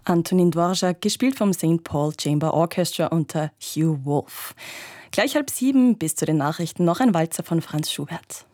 Antonin Dvorak, gespielt vom St. Paul Chamber Orchestra unter Hugh Wolf. Gleich 6:30 bis zu den Nachrichten noch ein Walzer von Franz Schubert.